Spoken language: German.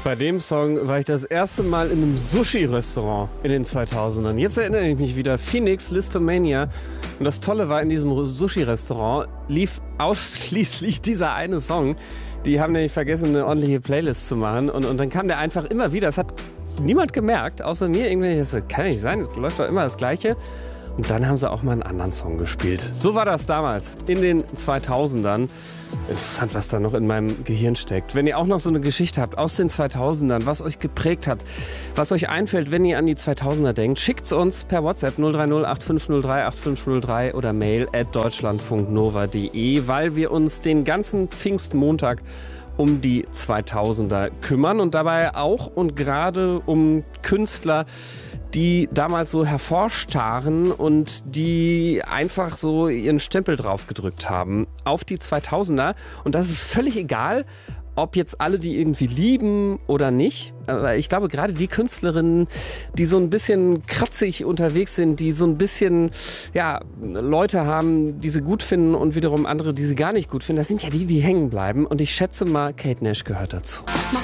Bei dem Song war ich das erste Mal in einem Sushi-Restaurant in den 2000ern. Jetzt erinnere ich mich wieder, Phoenix Listomania. Und das Tolle war, in diesem Sushi-Restaurant lief ausschließlich dieser eine Song. Die haben nämlich vergessen, eine ordentliche Playlist zu machen. Und dann kam der einfach immer wieder. Das hat niemand gemerkt, außer mir. Irgendwie, das kann nicht sein, es läuft doch immer das Gleiche. Und dann haben sie auch mal einen anderen Song gespielt. So war das damals, in den 2000ern. Interessant, was da noch in meinem Gehirn steckt. Wenn ihr auch noch so eine Geschichte habt aus den 2000ern, was euch geprägt hat, was euch einfällt, wenn ihr an die 2000er denkt, schickt's uns per WhatsApp 030 8503 8503 oder mail @deutschlandfunknova.de, weil wir uns den ganzen Pfingstmontag um die 2000er kümmern und dabei auch und gerade um Künstler, die damals so hervorstachen und die einfach so ihren Stempel drauf gedrückt haben auf die 2000er. Und das ist völlig egal, ob jetzt alle die irgendwie lieben oder nicht. Aber ich glaube, gerade die Künstlerinnen, die so ein bisschen kratzig unterwegs sind, die so ein bisschen Leute haben, die sie gut finden und wiederum andere, die sie gar nicht gut finden, das sind ja die hängen bleiben. Und ich schätze mal, Kate Nash gehört dazu.